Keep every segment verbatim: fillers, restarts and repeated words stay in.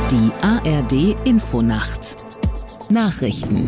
Die A R D-Infonacht Nachrichten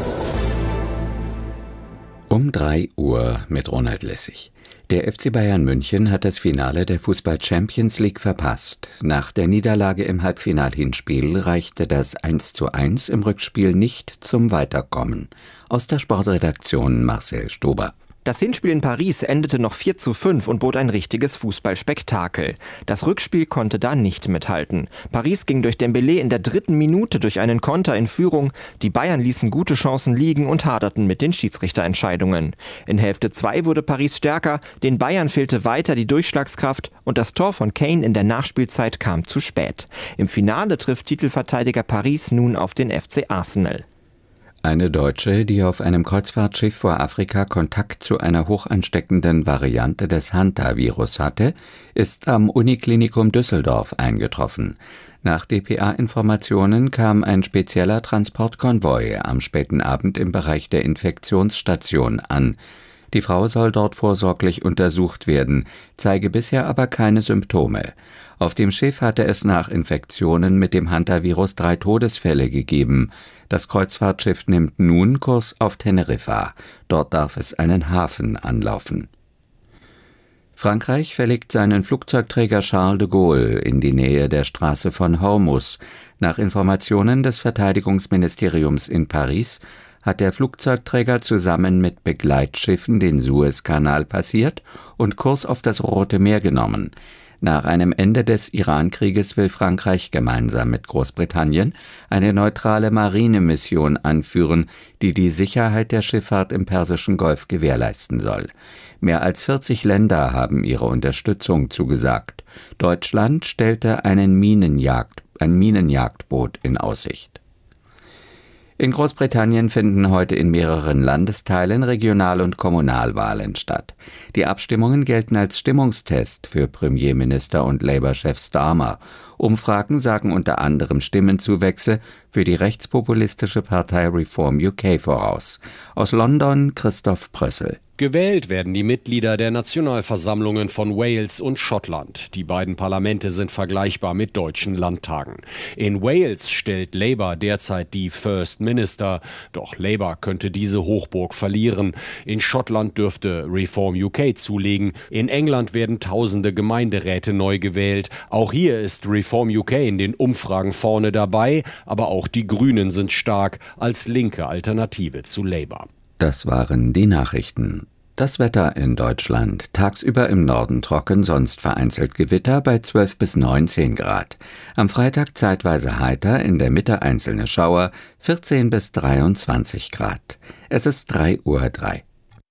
Um drei Uhr mit Ronald Lessig. Der F C Bayern München hat das Finale der Fußball-Champions League verpasst. Nach der Niederlage im Halbfinal-Hinspiel reichte das eins zu eins im Rückspiel nicht zum Weiterkommen. Aus der Sportredaktion Marcel Stober. Das Hinspiel in Paris endete noch vier zu fünf und bot ein richtiges Fußballspektakel. Das Rückspiel konnte da nicht mithalten. Paris ging durch Dembélé in der dritten Minute durch einen Konter in Führung. Die Bayern ließen gute Chancen liegen und haderten mit den Schiedsrichterentscheidungen. In Hälfte zwei wurde Paris stärker, den Bayern fehlte weiter die Durchschlagskraft und das Tor von Kane in der Nachspielzeit kam zu spät. Im Finale trifft Titelverteidiger Paris nun auf den F C Arsenal. Eine Deutsche, die auf einem Kreuzfahrtschiff vor Afrika Kontakt zu einer hochansteckenden Variante des Hantavirus hatte, ist am Uniklinikum Düsseldorf eingetroffen. Nach D P A-Informationen kam ein spezieller Transportkonvoi am späten Abend im Bereich der Infektionsstation an. Die Frau soll dort vorsorglich untersucht werden, zeige bisher aber keine Symptome. Auf dem Schiff hatte es nach Infektionen mit dem Hantavirus drei Todesfälle gegeben. Das Kreuzfahrtschiff nimmt nun Kurs auf Teneriffa. Dort darf es einen Hafen anlaufen. Frankreich verlegt seinen Flugzeugträger Charles de Gaulle in die Nähe der Straße von Hormuz. Nach Informationen des Verteidigungsministeriums in Paris hat der Flugzeugträger zusammen mit Begleitschiffen den Suezkanal passiert und Kurs auf das Rote Meer genommen. Nach einem Ende des Iran-Krieges will Frankreich gemeinsam mit Großbritannien eine neutrale Marinemission anführen, die die Sicherheit der Schifffahrt im Persischen Golf gewährleisten soll. Mehr als vierzig Länder haben ihre Unterstützung zugesagt. Deutschland stellte einen Minenjagd, ein Minenjagdboot in Aussicht. In Großbritannien finden heute in mehreren Landesteilen Regional- und Kommunalwahlen statt. Die Abstimmungen gelten als Stimmungstest für Premierminister und Labour-Chef Starmer. Umfragen sagen unter anderem Stimmenzuwächse für die rechtspopulistische Partei Reform U K voraus. Aus London Christoph Prössel. Gewählt werden die Mitglieder der Nationalversammlungen von Wales und Schottland. Die beiden Parlamente sind vergleichbar mit deutschen Landtagen. In Wales stellt Labour derzeit die First Minister, doch Labour könnte diese Hochburg verlieren. In Schottland dürfte Reform U K zulegen. In England werden tausende Gemeinderäte neu gewählt. Auch hier ist Reform U K in den Umfragen vorne dabei, aber auch die Grünen sind stark als linke Alternative zu Labour. Das waren die Nachrichten. Das Wetter in Deutschland. Tagsüber im Norden trocken, sonst vereinzelt Gewitter bei zwölf bis neunzehn Grad. Am Freitag zeitweise heiter, in der Mitte einzelne Schauer, vierzehn bis dreiundzwanzig Grad. Es ist drei Uhr drei.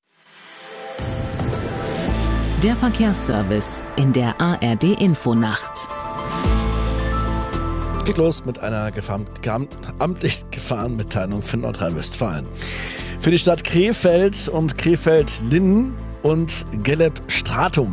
Der Verkehrsservice in der A R D-Infonacht. Geht los mit einer Gefahr, amtlich Gefahrenmitteilung für Nordrhein-Westfalen. Für die Stadt Krefeld und Krefeld-Linnen und Geleb-Stratum.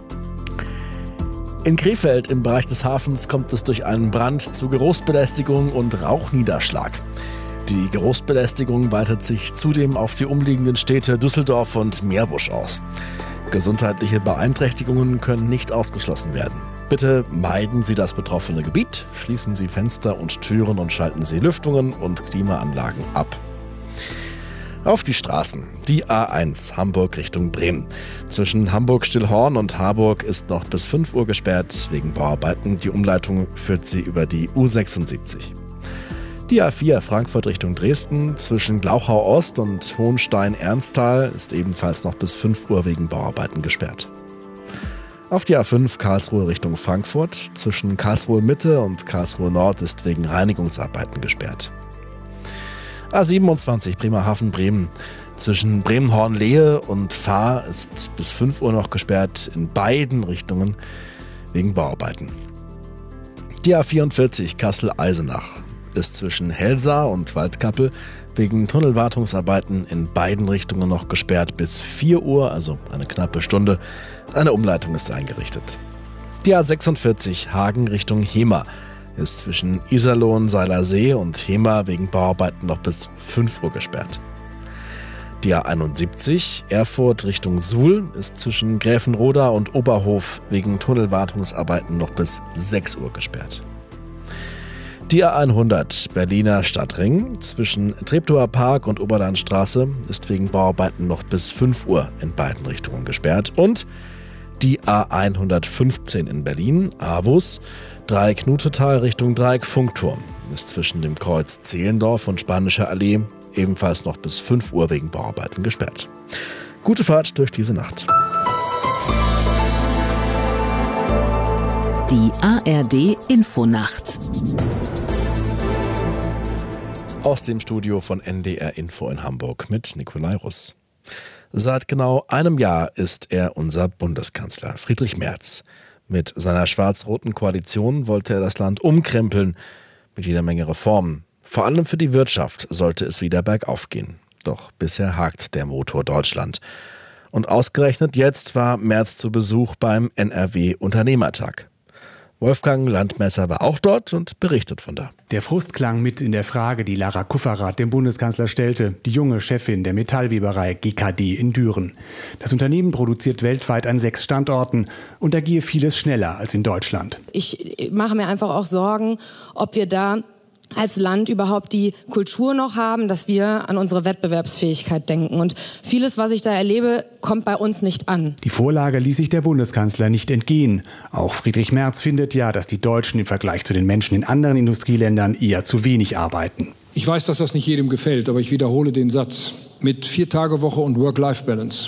In Krefeld im Bereich des Hafens kommt es durch einen Brand zu Geruchsbelästigung und Rauchniederschlag. Die Geruchsbelästigung weitet sich zudem auf die umliegenden Städte Düsseldorf und Meerbusch aus. Gesundheitliche Beeinträchtigungen können nicht ausgeschlossen werden. Bitte meiden Sie das betroffene Gebiet, schließen Sie Fenster und Türen und schalten Sie Lüftungen und Klimaanlagen ab. Auf die Straßen. Die A eins Hamburg Richtung Bremen. Zwischen Hamburg-Stillhorn und Harburg ist noch bis fünf Uhr gesperrt wegen Bauarbeiten. Die Umleitung führt sie über die U sechsundsiebzig. Die A vier Frankfurt Richtung Dresden. Zwischen Glauchau Ost und Hohenstein-Ernsthal ist ebenfalls noch bis fünf Uhr wegen Bauarbeiten gesperrt. Auf die A fünf Karlsruhe Richtung Frankfurt. Zwischen Karlsruhe Mitte und Karlsruhe Nord ist wegen Reinigungsarbeiten gesperrt. A siebenundzwanzig Bremerhaven Bremen. Zwischen Bremen-Hornlehe und Fahr ist bis fünf Uhr noch gesperrt in beiden Richtungen wegen Bauarbeiten. Die A vierundvierzig Kassel-Eisenach ist zwischen Helsa und Waldkappel wegen Tunnelwartungsarbeiten in beiden Richtungen noch gesperrt bis vier Uhr, also eine knappe Stunde. Eine Umleitung ist eingerichtet. Die A sechsundvierzig Hagen Richtung Hemer ist zwischen Iserlohn, Seilersee und Hemer wegen Bauarbeiten noch bis fünf Uhr gesperrt. Die A einundsiebzig Erfurt Richtung Suhl ist zwischen Gräfenroda und Oberhof wegen Tunnelwartungsarbeiten noch bis sechs Uhr gesperrt. Die A hundert Berliner Stadtring zwischen Treptower Park und Oberlandstraße ist wegen Bauarbeiten noch bis fünf Uhr in beiden Richtungen gesperrt. Und die A hundertfünfzehn in Berlin, Avus, Dreieck Nutetal Richtung Dreieck Funkturm, ist zwischen dem Kreuz Zehlendorf und Spanischer Allee ebenfalls noch bis fünf Uhr wegen Bauarbeiten gesperrt. Gute Fahrt durch diese Nacht. Die A R D Infonacht. Aus dem Studio von N D R Info in Hamburg mit Nikolai Russ. Seit genau einem Jahr ist er unser Bundeskanzler, Friedrich Merz. Mit seiner schwarz-roten Koalition wollte er das Land umkrempeln, mit jeder Menge Reformen. Vor allem für die Wirtschaft sollte es wieder bergauf gehen. Doch bisher hakt der Motor Deutschland. Und ausgerechnet jetzt war Merz zu Besuch beim N R W-Unternehmertag. Wolfgang Landmesser war auch dort und berichtet von da. Der Frust klang mit in der Frage, die Lara Kufferath dem Bundeskanzler stellte, die junge Chefin der Metallweberei G K D in Düren. Das Unternehmen produziert weltweit an sechs Standorten und da gehe vieles schneller als in Deutschland. Ich mache mir einfach auch Sorgen, ob wir da als Land überhaupt die Kultur noch haben, dass wir an unsere Wettbewerbsfähigkeit denken. Und vieles, was ich da erlebe, kommt bei uns nicht an. Die Vorlage ließ sich der Bundeskanzler nicht entgehen. Auch Friedrich Merz findet ja, dass die Deutschen im Vergleich zu den Menschen in anderen Industrieländern eher zu wenig arbeiten. Ich weiß, dass das nicht jedem gefällt, aber ich wiederhole den Satz. Mit Vier-Tage-Woche und Work-Life-Balance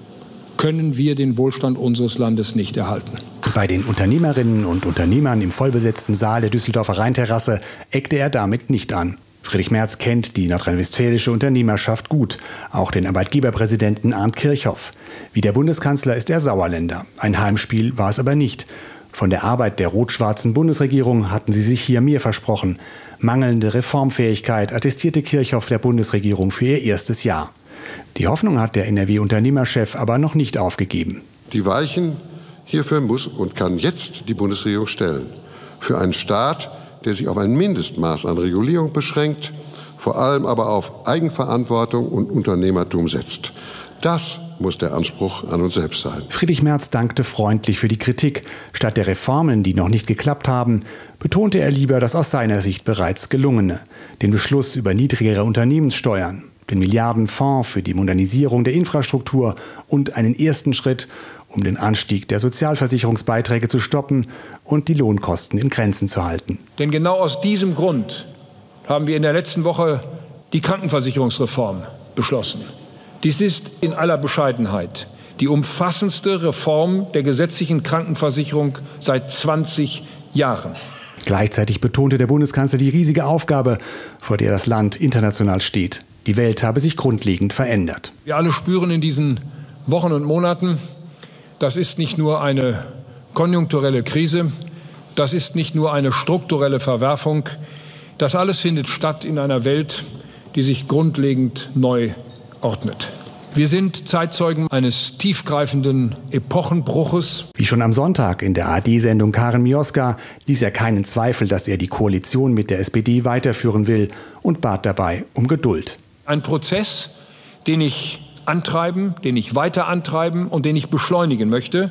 können wir den Wohlstand unseres Landes nicht erhalten. Bei den Unternehmerinnen und Unternehmern im vollbesetzten Saal der Düsseldorfer Rheinterrasse eckte er damit nicht an. Friedrich Merz kennt die nordrhein-westfälische Unternehmerschaft gut, auch den Arbeitgeberpräsidenten Arndt Kirchhoff. Wie der Bundeskanzler ist er Sauerländer. Ein Heimspiel war es aber nicht. Von der Arbeit der rot-schwarzen Bundesregierung hatten sie sich hier mehr versprochen. Mangelnde Reformfähigkeit attestierte Kirchhoff der Bundesregierung für ihr erstes Jahr. Die Hoffnung hat der N R W-Unternehmerchef aber noch nicht aufgegeben. Die Weichen hierfür muss und kann jetzt die Bundesregierung stellen. Für einen Staat, der sich auf ein Mindestmaß an Regulierung beschränkt, vor allem aber auf Eigenverantwortung und Unternehmertum setzt. Das muss der Anspruch an uns selbst sein. Friedrich Merz dankte freundlich für die Kritik. Statt der Reformen, die noch nicht geklappt haben, betonte er lieber das aus seiner Sicht bereits Gelungene. Den Beschluss über niedrigere Unternehmenssteuern, den Milliardenfonds für die Modernisierung der Infrastruktur und einen ersten Schritt, um den Anstieg der Sozialversicherungsbeiträge zu stoppen und die Lohnkosten in Grenzen zu halten. Denn genau aus diesem Grund haben wir in der letzten Woche die Krankenversicherungsreform beschlossen. Dies ist in aller Bescheidenheit die umfassendste Reform der gesetzlichen Krankenversicherung seit zwanzig Jahren. Gleichzeitig betonte der Bundeskanzler die riesige Aufgabe, vor der das Land international steht. Die Welt habe sich grundlegend verändert. Wir alle spüren in diesen Wochen und Monaten, das ist nicht nur eine konjunkturelle Krise, das ist nicht nur eine strukturelle Verwerfung. Das alles findet statt in einer Welt, die sich grundlegend neu ordnet. Wir sind Zeitzeugen eines tiefgreifenden Epochenbruches. Wie schon am Sonntag in der A R D-Sendung Karin Mioska ließ er keinen Zweifel, dass er die Koalition mit der S P D weiterführen will und bat dabei um Geduld. Ein Prozess, den ich antreiben, den ich weiter antreiben und den ich beschleunigen möchte.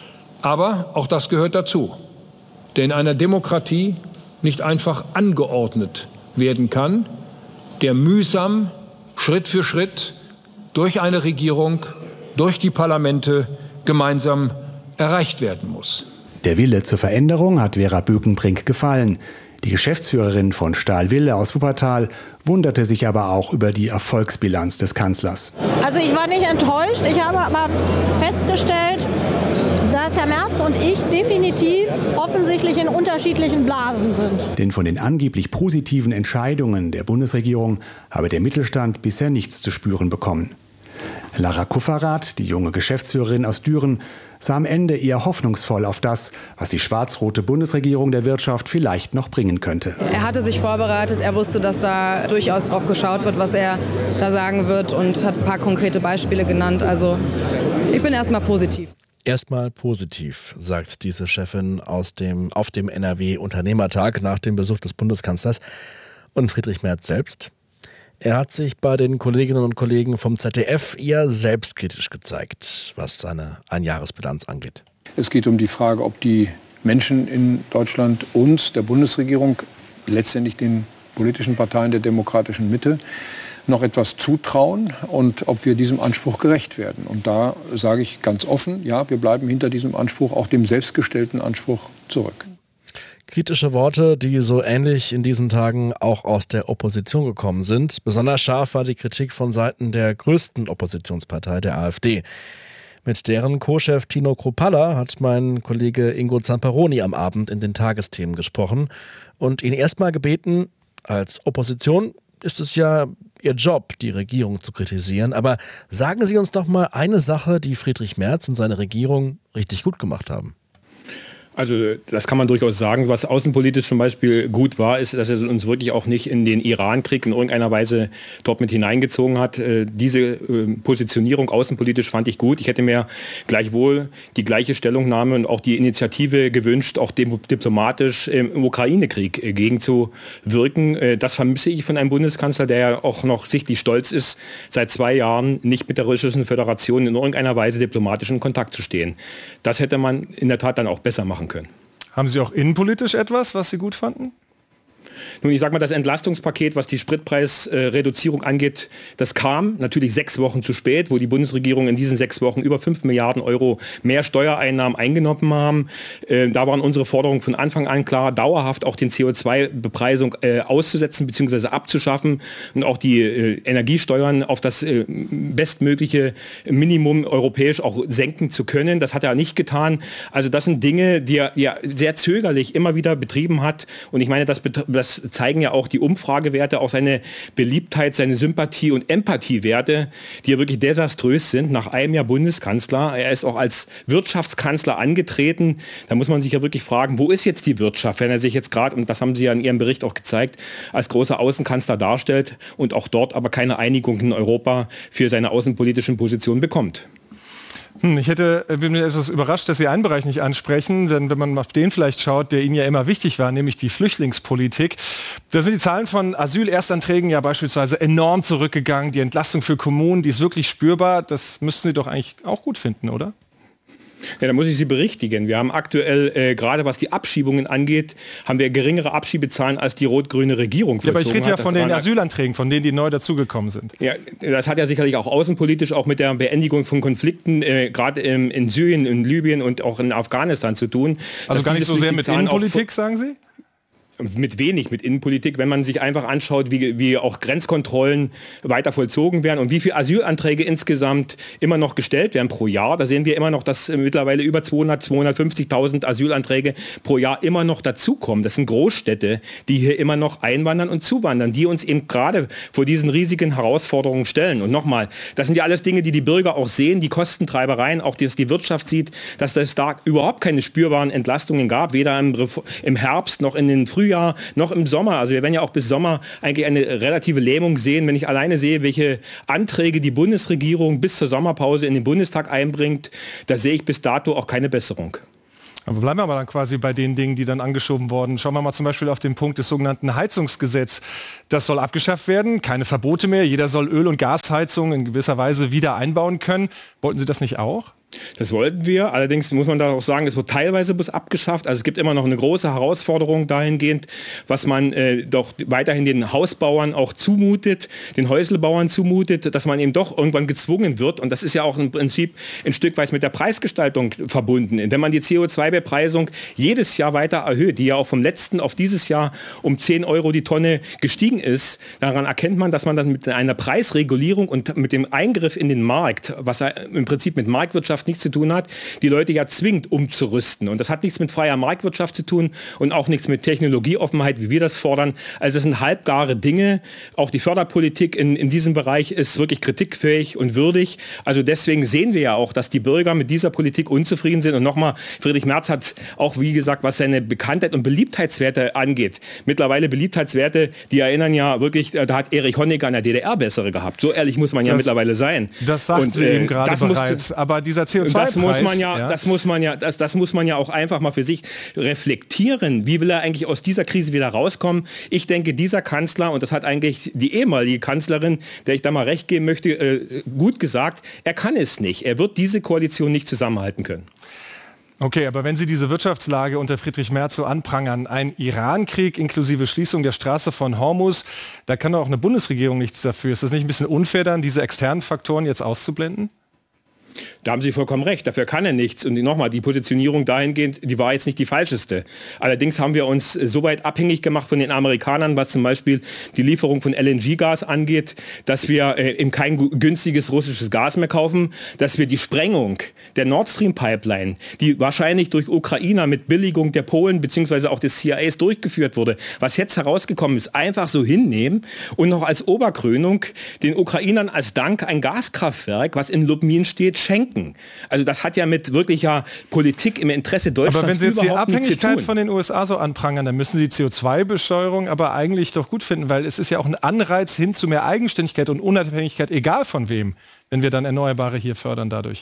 Aber auch das gehört dazu. Der in einer Demokratie nicht einfach angeordnet werden kann, der mühsam, Schritt für Schritt, durch eine Regierung, durch die Parlamente gemeinsam erreicht werden muss. Der Wille zur Veränderung hat Vera Bökenbrink gefallen. Die Geschäftsführerin von Stahl-Wille aus Wuppertal wunderte sich aber auch über die Erfolgsbilanz des Kanzlers. Also ich war nicht enttäuscht, ich habe aber festgestellt, dass Herr Merz und ich definitiv offensichtlich in unterschiedlichen Blasen sind. Denn von den angeblich positiven Entscheidungen der Bundesregierung habe der Mittelstand bisher nichts zu spüren bekommen. Lara Kufferath, die junge Geschäftsführerin aus Düren, sah am Ende eher hoffnungsvoll auf das, was die schwarz-rote Bundesregierung der Wirtschaft vielleicht noch bringen könnte. Er hatte sich vorbereitet, er wusste, dass da durchaus drauf geschaut wird, was er da sagen wird und hat ein paar konkrete Beispiele genannt. Also ich bin erstmal positiv. Erstmal positiv, sagt diese Chefin aus dem, auf dem N R W-Unternehmertag nach dem Besuch des Bundeskanzlers. Und Friedrich Merz selbst? Er hat sich bei den Kolleginnen und Kollegen vom Z D F eher selbstkritisch gezeigt, was seine Einjahresbilanz angeht. Es geht um die Frage, ob die Menschen in Deutschland uns, der Bundesregierung, letztendlich den politischen Parteien der demokratischen Mitte noch etwas zutrauen und ob wir diesem Anspruch gerecht werden. Und da sage ich ganz offen, ja, wir bleiben hinter diesem Anspruch, auch dem selbstgestellten Anspruch, zurück. Kritische Worte, die so ähnlich in diesen Tagen auch aus der Opposition gekommen sind. Besonders scharf war die Kritik von Seiten der größten Oppositionspartei, der AfD. Mit deren Co-Chef Tino Kruppalla hat mein Kollege Ingo Zamperoni am Abend in den Tagesthemen gesprochen und ihn erstmal gebeten, als Opposition ist es ja Ihr Job, die Regierung zu kritisieren. Aber sagen Sie uns doch mal eine Sache, die Friedrich Merz und seine Regierung richtig gut gemacht haben. Also das kann man durchaus sagen. Was außenpolitisch zum Beispiel gut war, ist, dass er uns wirklich auch nicht in den Irankrieg in irgendeiner Weise dort mit hineingezogen hat. Äh, diese äh, Positionierung außenpolitisch fand ich gut. Ich hätte mir gleichwohl die gleiche Stellungnahme und auch die Initiative gewünscht, auch dem, diplomatisch äh, im Ukraine-Krieg äh, gegenzuwirken. Äh, das vermisse ich von einem Bundeskanzler, der ja auch noch sichtlich stolz ist, seit zwei Jahren nicht mit der Russischen Föderation in irgendeiner Weise diplomatisch in Kontakt zu stehen. Das hätte man in der Tat dann auch besser machen können. Haben Sie auch innenpolitisch etwas, was Sie gut fanden? Nun, ich sage mal, das Entlastungspaket, was die Spritpreisreduzierung angeht, das kam natürlich sechs Wochen zu spät, wo die Bundesregierung in diesen sechs Wochen über fünf Milliarden Euro mehr Steuereinnahmen eingenommen haben. Äh, da waren unsere Forderungen von Anfang an klar, dauerhaft auch den C O zwei Bepreisung äh, auszusetzen bzw. abzuschaffen und auch die äh, Energiesteuern auf das äh, bestmögliche Minimum europäisch auch senken zu können. Das hat er nicht getan. Also das sind Dinge, die er ja sehr zögerlich immer wieder betrieben hat. Und ich meine, das, das zeigen ja auch die Umfragewerte, auch seine Beliebtheit, seine Sympathie- und Empathiewerte, die ja wirklich desaströs sind nach einem Jahr Bundeskanzler. Er ist auch als Wirtschaftskanzler angetreten. Da muss man sich ja wirklich fragen, wo ist jetzt die Wirtschaft, wenn er sich jetzt gerade, und das haben Sie ja in Ihrem Bericht auch gezeigt, als großer Außenkanzler darstellt und auch dort aber keine Einigung in Europa für seine außenpolitischen Positionen bekommt. Ich hätte, bin mir etwas überrascht, dass Sie einen Bereich nicht ansprechen, denn wenn man auf den vielleicht schaut, der Ihnen ja immer wichtig war, nämlich die Flüchtlingspolitik, da sind die Zahlen von Asylerstanträgen ja beispielsweise enorm zurückgegangen. Die Entlastung für Kommunen, die ist wirklich spürbar. Das müssten Sie doch eigentlich auch gut finden, oder? Ja, da muss ich Sie berichtigen. Wir haben aktuell, äh, gerade was die Abschiebungen angeht, haben wir geringere Abschiebezahlen als die rot-grüne Regierung vollzogen hat. Ja, aber ich rede ja hat. von den Asylanträgen, von denen, die neu dazugekommen sind. Ja, das hat ja sicherlich auch außenpolitisch auch mit der Beendigung von Konflikten, äh, gerade ähm, in Syrien, in Libyen und auch in Afghanistan zu tun. Also gar nicht so sehr mit Innenpolitik, sagen Sie? Mit wenig, mit Innenpolitik, wenn man sich einfach anschaut, wie, wie auch Grenzkontrollen weiter vollzogen werden und wie viele Asylanträge insgesamt immer noch gestellt werden pro Jahr. Da sehen wir immer noch, dass mittlerweile über zweihundert, zweihundertfünfzigtausend Asylanträge pro Jahr immer noch dazukommen. Das sind Großstädte, die hier immer noch einwandern und zuwandern, die uns eben gerade vor diesen riesigen Herausforderungen stellen. Und nochmal, das sind ja alles Dinge, die die Bürger auch sehen, die Kostentreibereien, auch dass die Wirtschaft sieht, dass es da überhaupt keine spürbaren Entlastungen gab, weder im, im Herbst noch in den Frühjahr, noch im Sommer. Also wir werden ja auch bis Sommer eigentlich eine relative Lähmung sehen, wenn ich alleine sehe, welche Anträge die Bundesregierung bis zur Sommerpause in den Bundestag einbringt. Da sehe ich bis dato auch keine Besserung. Aber bleiben wir aber dann quasi bei den Dingen, die dann angeschoben wurden. Schauen wir mal zum Beispiel auf den Punkt des sogenannten Heizungsgesetzes. Das soll abgeschafft werden, keine Verbote mehr. Jeder soll Öl- und Gasheizung in gewisser Weise wieder einbauen können. Wollten Sie das nicht auch? Das wollten wir. Allerdings muss man da auch sagen, es wird teilweise bis abgeschafft. Also es gibt immer noch eine große Herausforderung dahingehend, was man äh, doch weiterhin den Hausbauern auch zumutet, den Häuslebauern zumutet, dass man eben doch irgendwann gezwungen wird. Und das ist ja auch im Prinzip ein Stück weit mit der Preisgestaltung verbunden. Wenn man die C O zwei Bepreisung jedes Jahr weiter erhöht, die ja auch vom letzten auf dieses Jahr um zehn Euro die Tonne gestiegen ist, daran erkennt man, dass man dann mit einer Preisregulierung und mit dem Eingriff in den Markt, was ja im Prinzip mit Marktwirtschaft nichts zu tun hat, die Leute ja zwingt umzurüsten. Und das hat nichts mit freier Marktwirtschaft zu tun und auch nichts mit Technologieoffenheit, wie wir das fordern. Also es sind halbgare Dinge. Auch die Förderpolitik in, in diesem Bereich ist wirklich kritikfähig und würdig. Also deswegen sehen wir ja auch, dass die Bürger mit dieser Politik unzufrieden sind. Und nochmal, Friedrich Merz hat auch, wie gesagt, was seine Bekanntheit und Beliebtheitswerte angeht, mittlerweile Beliebtheitswerte, die erinnern ja wirklich, da hat Erich Honecker in der D D R bessere gehabt. So ehrlich muss man ja das, mittlerweile sein. Das sagt und, Sie äh, eben gerade bereits. Musste, aber dieser C O zwei Preis, das muss man ja, ja, das muss man ja, das, das muss man ja auch einfach mal für sich reflektieren. Wie will er eigentlich aus dieser Krise wieder rauskommen? Ich denke, dieser Kanzler, und das hat eigentlich die ehemalige Kanzlerin, der ich da mal recht geben möchte, äh, gut gesagt, er kann es nicht. Er wird diese Koalition nicht zusammenhalten können. Okay, aber wenn Sie diese Wirtschaftslage unter Friedrich Merz so anprangern, ein Iran-Krieg inklusive Schließung der Straße von Hormuz, da kann doch auch eine Bundesregierung nichts dafür. Ist das nicht ein bisschen unfair, dann diese externen Faktoren jetzt auszublenden? Da haben Sie vollkommen recht, dafür kann er nichts. Und nochmal, die Positionierung dahingehend, die war jetzt nicht die falscheste. Allerdings haben wir uns so weit abhängig gemacht von den Amerikanern, was zum Beispiel die Lieferung von L N G-Gas angeht, dass wir äh, eben kein günstiges russisches Gas mehr kaufen, dass wir die Sprengung der Nord Stream-Pipeline, die wahrscheinlich durch Ukrainer mit Billigung der Polen bzw. auch des C I As durchgeführt wurde, was jetzt herausgekommen ist, einfach so hinnehmen und noch als Oberkrönung den Ukrainern als Dank ein Gaskraftwerk, was in Lubmin steht, schenken. Also das hat ja mit wirklicher Politik im Interesse Deutschlands aber wenn Sie jetzt die Abhängigkeit von von den U S A so anprangern, dann müssen Sie C O zwei Besteuerung aber eigentlich doch gut finden, weil es ist ja auch ein Anreiz hin zu mehr Eigenständigkeit und Unabhängigkeit, egal von wem, wenn wir dann Erneuerbare hier fördern dadurch.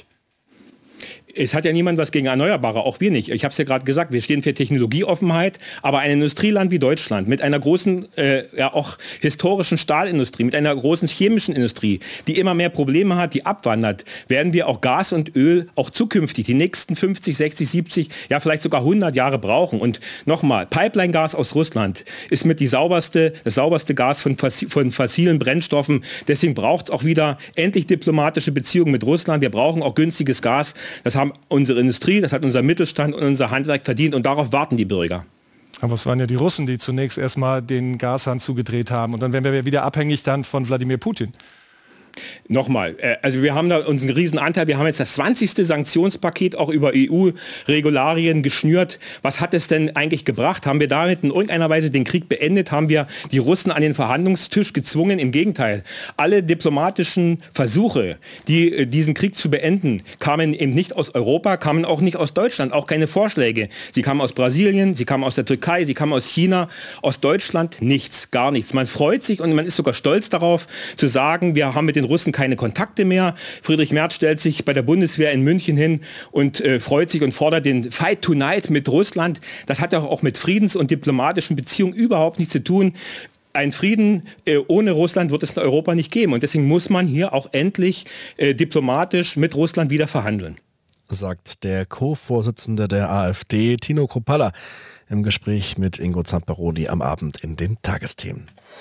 Es hat ja niemand was gegen Erneuerbare, auch wir nicht. Ich habe es ja gerade gesagt, wir stehen für Technologieoffenheit, aber ein Industrieland wie Deutschland mit einer großen, äh, ja auch historischen Stahlindustrie, mit einer großen chemischen Industrie, die immer mehr Probleme hat, die abwandert, werden wir auch Gas und Öl auch zukünftig die nächsten fünfzig, sechzig, siebzig, ja vielleicht sogar hundert Jahre brauchen. Und nochmal, Pipeline-Gas aus Russland ist mit die sauberste, das sauberste Gas von, von fossilen Brennstoffen. Deswegen braucht es auch wieder endlich diplomatische Beziehungen mit Russland. Wir brauchen auch günstiges Gas. Das haben unsere Industrie, das hat unser Mittelstand und unser Handwerk verdient und darauf warten die Bürger. Aber es waren ja die Russen, die zunächst erstmal den Gashahn zugedreht haben und dann wären wir wieder abhängig dann von Wladimir Putin. Nochmal, äh, also wir haben da unseren riesen Anteil, wir haben jetzt das zwanzigste Sanktionspaket auch über E U-Regularien geschnürt. Was hat es denn eigentlich gebracht? Haben wir damit in irgendeiner Weise den Krieg beendet? Haben wir die Russen an den Verhandlungstisch gezwungen? Im Gegenteil, alle diplomatischen Versuche, die, äh, diesen Krieg zu beenden, kamen eben nicht aus Europa, kamen auch nicht aus Deutschland, auch keine Vorschläge. Sie kamen aus Brasilien, sie kamen aus der Türkei, sie kamen aus China, aus Deutschland nichts, gar nichts. Man freut sich und man ist sogar stolz darauf, zu sagen, wir haben mit den Russen keine Kontakte mehr. Friedrich Merz stellt sich bei der Bundeswehr in München hin und äh, freut sich und fordert den Fight tonight mit Russland. Das hat auch mit Friedens- und diplomatischen Beziehungen überhaupt nichts zu tun. Ein Frieden äh, ohne Russland wird es in Europa nicht geben. Und deswegen muss man hier auch endlich äh, diplomatisch mit Russland wieder verhandeln. Sagt der Co-Vorsitzende der AfD, Tino Kruppalla, im Gespräch mit Ingo Zamperoni am Abend in den Tagesthemen.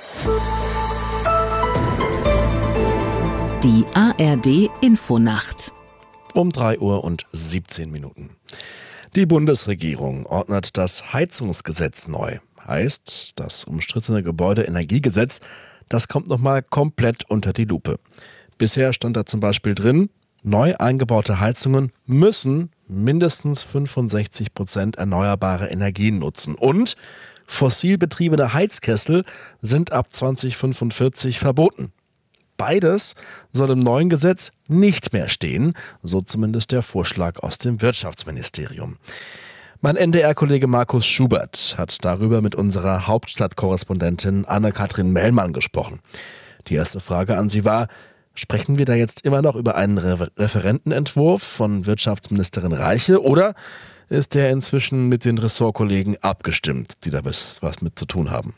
Die A R D-Infonacht. Um drei Uhr und siebzehn Minuten. Die Bundesregierung ordnet das Heizungsgesetz neu. Heißt, das umstrittene Gebäudeenergiegesetz, das kommt nochmal komplett unter die Lupe. Bisher stand da zum Beispiel drin, neu eingebaute Heizungen müssen mindestens fünfundsechzig Prozent erneuerbare Energien nutzen. Und fossil betriebene Heizkessel sind ab zweitausendfünfundvierzig verboten. Beides soll im neuen Gesetz nicht mehr stehen, so zumindest der Vorschlag aus dem Wirtschaftsministerium. Mein N D R-Kollege Markus Schubert hat darüber mit unserer Hauptstadtkorrespondentin Anne-Kathrin Mellmann gesprochen. Die erste Frage an sie war, sprechen wir da jetzt immer noch über einen Re- Referentenentwurf von Wirtschaftsministerin Reiche oder ist der inzwischen mit den Ressortkollegen abgestimmt, die da was, was mit zu tun haben?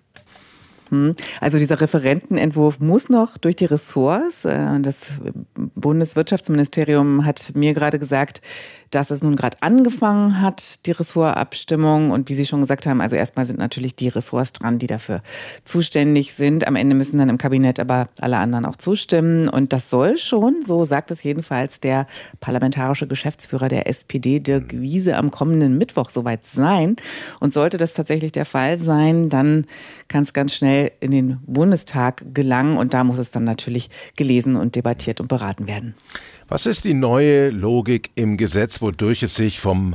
Also dieser Referentenentwurf muss noch durch die Ressorts. Das Bundeswirtschaftsministerium hat mir gerade gesagt, dass es nun gerade angefangen hat, die Ressortabstimmung. Und wie Sie schon gesagt haben, also erstmal sind natürlich die Ressorts dran, die dafür zuständig sind. Am Ende müssen dann im Kabinett aber alle anderen auch zustimmen. Und das soll schon, so sagt es jedenfalls der parlamentarische Geschäftsführer der S P D, Dirk Wiese, am kommenden Mittwoch soweit sein. Und sollte das tatsächlich der Fall sein, dann kann es ganz schnell in den Bundestag gelangen. Und da muss es dann natürlich gelesen und debattiert und beraten werden. Was ist die neue Logik im Gesetz, wodurch es sich vom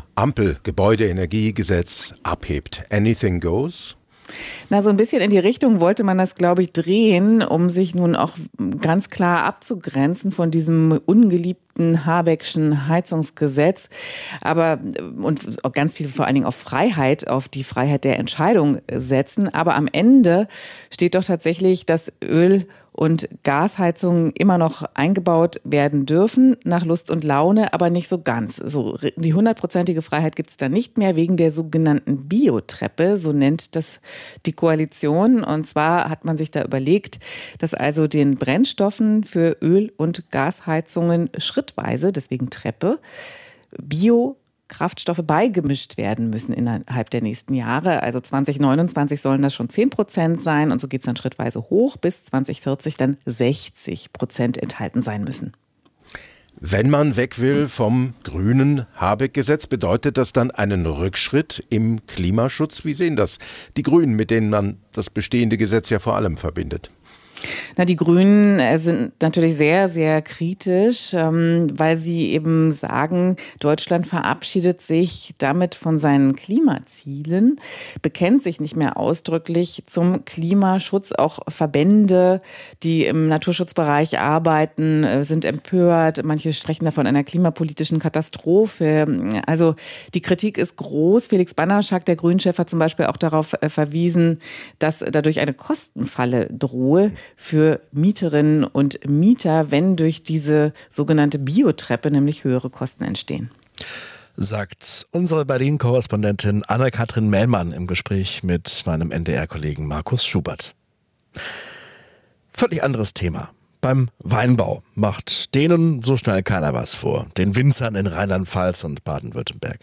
Ampel-Gebäudeenergiegesetz abhebt? Anything goes? Na, so ein bisschen in die Richtung wollte man das, glaube ich, drehen, um sich nun auch ganz klar abzugrenzen von diesem ungeliebten Habeckschen Heizungsgesetz. Aber, und auch ganz viel vor allen Dingen auf Freiheit, auf die Freiheit der Entscheidung setzen. Aber am Ende steht doch tatsächlich, dass Öl- und Gasheizungen immer noch eingebaut werden dürfen, nach Lust und Laune, aber nicht so ganz. So, die hundertprozentige Freiheit gibt es da nicht mehr wegen der sogenannten Biotreppe, so nennt das die Koalition. Und zwar hat man sich da überlegt, dass also den Brennstoffen für Öl- und Gasheizungen schrittweise, deswegen Treppe, Bio Kraftstoffe beigemischt werden müssen innerhalb der nächsten Jahre. Also zwanzig neunundzwanzig sollen das schon zehn Prozent sein und so geht es dann schrittweise hoch, bis zwanzig vierzig dann sechzig Prozent enthalten sein müssen. Wenn man weg will vom grünen Habeck-Gesetz, bedeutet das dann einen Rückschritt im Klimaschutz? Wie sehen das die Grünen, mit denen man das bestehende Gesetz ja vor allem verbindet? Na, die Grünen sind natürlich sehr, sehr kritisch, weil sie eben sagen, Deutschland verabschiedet sich damit von seinen Klimazielen, bekennt sich nicht mehr ausdrücklich zum Klimaschutz. Auch Verbände, die im Naturschutzbereich arbeiten, sind empört. Manche sprechen davon einer klimapolitischen Katastrophe. Also die Kritik ist groß. Felix Bannerschak, der Grünchef, hat zum Beispiel auch darauf verwiesen, dass dadurch eine Kostenfalle drohe für Mieterinnen und Mieter, wenn durch diese sogenannte Biotreppe nämlich höhere Kosten entstehen. Sagt unsere Berlin-Korrespondentin Anna-Kathrin Mählmann im Gespräch mit meinem N D R-Kollegen Markus Schubert. Völlig anderes Thema. Beim Weinbau macht denen so schnell keiner was vor. Den Winzern in Rheinland-Pfalz und Baden-Württemberg.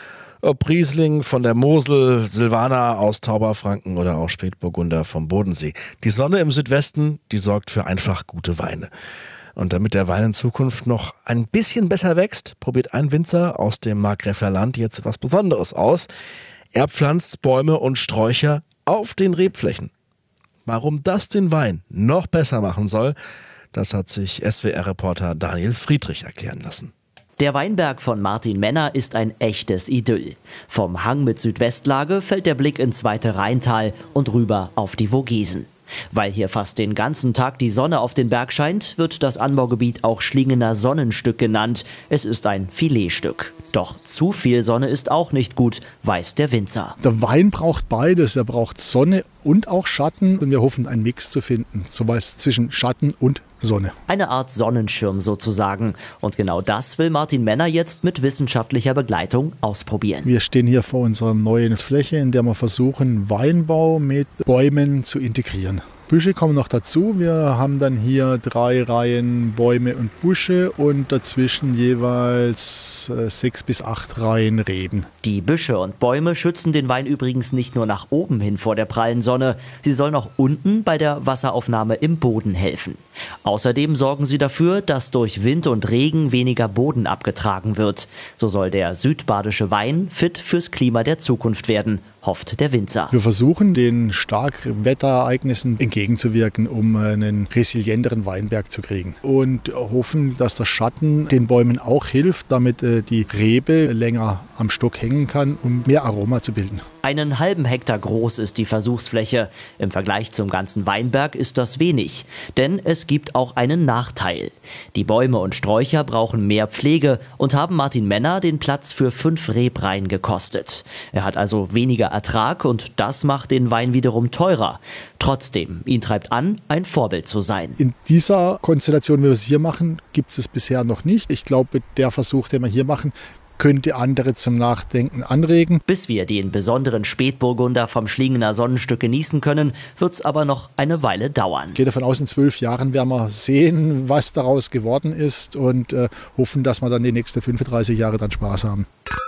Ob Riesling von der Mosel, Silvaner aus Tauberfranken oder auch Spätburgunder vom Bodensee. Die Sonne im Südwesten, die sorgt für einfach gute Weine. Und damit der Wein in Zukunft noch ein bisschen besser wächst, probiert ein Winzer aus dem Markgräfler Land jetzt etwas Besonderes aus. Er pflanzt Bäume und Sträucher auf den Rebflächen. Warum das den Wein noch besser machen soll, das hat sich S W R-Reporter Daniel Friedrich erklären lassen. Der Weinberg von Martin Menner ist ein echtes Idyll. Vom Hang mit Südwestlage fällt der Blick ins weite Rheintal und rüber auf die Vogesen. Weil hier fast den ganzen Tag die Sonne auf den Berg scheint, wird das Anbaugebiet auch Schlingener Sonnenstück genannt. Es ist ein Filetstück. Doch zu viel Sonne ist auch nicht gut, weiß der Winzer. Der Wein braucht beides. Er braucht Sonne und auch Schatten. Und wir hoffen, einen Mix zu finden. So was zwischen Schatten und Sonne. Eine Art Sonnenschirm sozusagen. Und genau das will Martin Menner jetzt mit wissenschaftlicher Begleitung ausprobieren. Wir stehen hier vor unserer neuen Fläche, in der wir versuchen, Weinbau mit Bäumen zu integrieren. Büsche kommen noch dazu. Wir haben dann hier drei Reihen Bäume und Busche und dazwischen jeweils äh, sechs bis acht Reihen Reben. Die Büsche und Bäume schützen den Wein übrigens nicht nur nach oben hin vor der prallen Sonne. Sie sollen auch unten bei der Wasseraufnahme im Boden helfen. Außerdem sorgen sie dafür, dass durch Wind und Regen weniger Boden abgetragen wird. So soll der südbadische Wein fit fürs Klima der Zukunft werden, hofft der Winzer. Wir versuchen, den Starkwetterereignissen entgegenzuwirken, um einen resilienteren Weinberg zu kriegen. Und hoffen, dass der Schatten den Bäumen auch hilft, damit die Rebe länger am Stock hängen kann, um mehr Aroma zu bilden. Einen halben Hektar groß ist die Versuchsfläche. Im Vergleich zum ganzen Weinberg ist das wenig. Denn es gibt auch einen Nachteil. Die Bäume und Sträucher brauchen mehr Pflege und haben Martin Menner den Platz für fünf Rebreihen gekostet. Er hat also weniger Ertrag und das macht den Wein wiederum teurer. Trotzdem, ihn treibt an, ein Vorbild zu sein. In dieser Konstellation, wie wir es hier machen, gibt es es bisher noch nicht. Ich glaube, der Versuch, den wir hier machen, könnte andere zum Nachdenken anregen. Bis wir den besonderen Spätburgunder vom Schlingener Sonnenstück genießen können, wird es aber noch eine Weile dauern. Ich gehe davon aus, in zwölf Jahren werden wir sehen, was daraus geworden ist und äh, hoffen, dass wir dann die nächsten fünfunddreißig Jahre dann Spaß haben.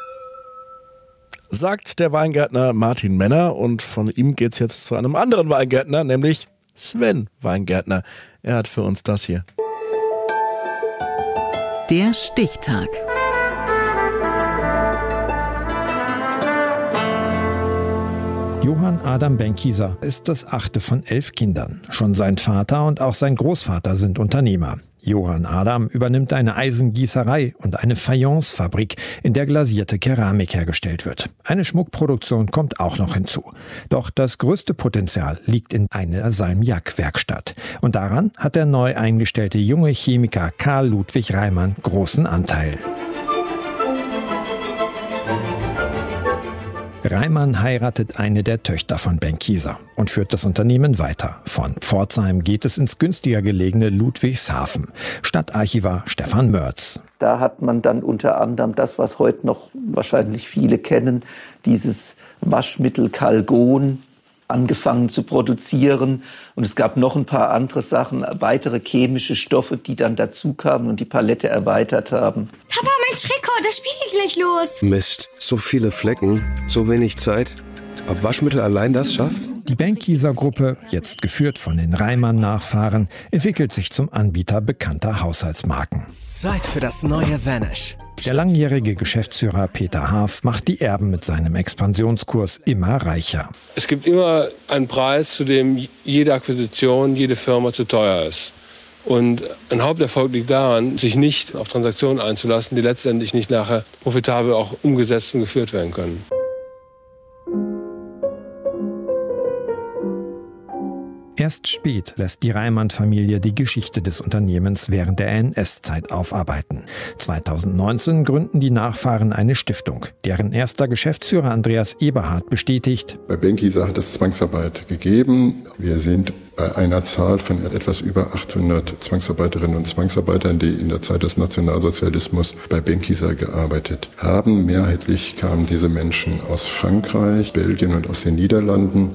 Sagt der Weingärtner Martin Menner und von ihm geht es jetzt zu einem anderen Weingärtner, nämlich Sven Weingärtner. Er hat für uns das hier. Der Stichtag. Johann Adam Benckiser ist das achte von elf Kindern. Schon sein Vater und auch sein Großvater sind Unternehmer. Johann Adam übernimmt eine Eisengießerei und eine Fayencefabrik, in der glasierte Keramik hergestellt wird. Eine Schmuckproduktion kommt auch noch hinzu. Doch das größte Potenzial liegt in einer Salmiak-Werkstatt. Und daran hat der neu eingestellte junge Chemiker Karl Ludwig Reimann großen Anteil. Reimann heiratet eine der Töchter von Benckiser und führt das Unternehmen weiter. Von Pforzheim geht es ins günstiger gelegene Ludwigshafen. Stadtarchivar Stefan Mörz. Da hat man dann unter anderem das, was heute noch wahrscheinlich viele kennen, dieses Waschmittel Calgon, angefangen zu produzieren. Und es gab noch ein paar andere Sachen, weitere chemische Stoffe, die dann dazu kamen und die Palette erweitert haben. Papa, mein Trikot, das Spiel geht gleich los. Mist, so viele Flecken, so wenig Zeit. Ob Waschmittel allein das schafft? Die Benckiser-Gruppe, jetzt geführt von den Reimann-Nachfahren, entwickelt sich zum Anbieter bekannter Haushaltsmarken. Zeit für das neue Vanish. Der langjährige Geschäftsführer Peter Haaf macht die Erben mit seinem Expansionskurs immer reicher. Es gibt immer einen Preis, zu dem jede Akquisition, jede Firma zu teuer ist. Und ein Haupterfolg liegt daran, sich nicht auf Transaktionen einzulassen, die letztendlich nicht nachher profitabel auch umgesetzt und geführt werden können. Erst spät lässt die Reimann-Familie die Geschichte des Unternehmens während der N S-Zeit aufarbeiten. zweitausendneunzehn gründen die Nachfahren eine Stiftung, deren erster Geschäftsführer Andreas Eberhard bestätigt: Bei Benckiser hat es Zwangsarbeit gegeben. Wir sind bei einer Zahl von etwas über achthundert Zwangsarbeiterinnen und Zwangsarbeitern, die in der Zeit des Nationalsozialismus bei Benckiser gearbeitet haben. Mehrheitlich kamen diese Menschen aus Frankreich, Belgien und aus den Niederlanden.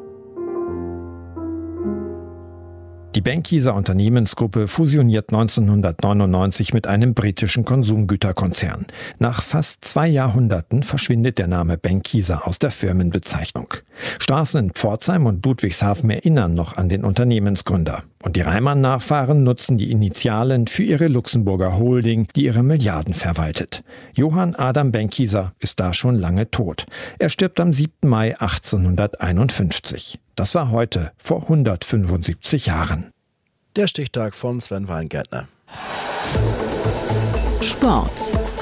Die Benckiser Unternehmensgruppe fusioniert neunzehnhundertneunundneunzig mit einem britischen Konsumgüterkonzern. Nach fast zwei Jahrhunderten verschwindet der Name Benckiser aus der Firmenbezeichnung. Straßen in Pforzheim und Ludwigshafen erinnern noch an den Unternehmensgründer. Und die Reimann-Nachfahren nutzen die Initialen für ihre Luxemburger Holding, die ihre Milliarden verwaltet. Johann Adam Benckiser ist da schon lange tot. Er stirbt am siebten Mai achtzehnhunderteinundfünfzig. Das war heute, vor hundertfünfundsiebzig Jahren. Der Stichtag von Sven Weingärtner. Sport.